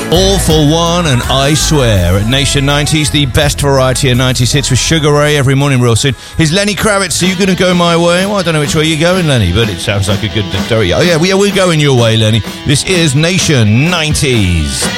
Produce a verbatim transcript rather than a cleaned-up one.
All for One and I Swear at Nation nineties, the best variety of nineties hits with Sugar Ray every morning real soon. Here's Lenny Kravitz. Are you going to go my way? Well, I don't know which way you're going, Lenny, but it sounds like a good story. Oh, yeah, we, we're going your way, Lenny. This is Nation nineties.